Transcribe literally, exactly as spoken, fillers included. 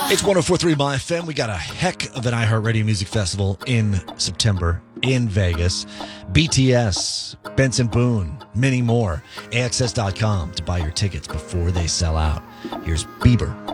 It's one oh four point three My F M. We got a heck of an iHeartRadio Music Festival in September in Vegas. B T S, Benson Boone, many more. A X S dot com to buy your tickets before they sell out. Here's Bieber.